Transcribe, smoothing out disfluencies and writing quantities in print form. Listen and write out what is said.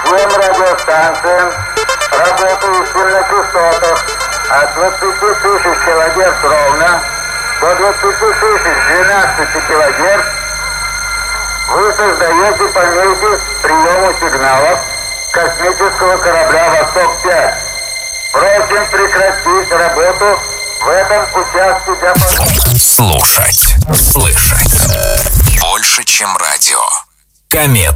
Всем радиостанциям, работающим на частотах от 20 тысяч килогерц ровно до 20 тысяч 12 килогерц, вы создаете помехи приему сигналов космического корабля «Восток-5». Просим прекратить работу в этом участке диапазона. Слушать, слышать. Больше, чем радио. Комета.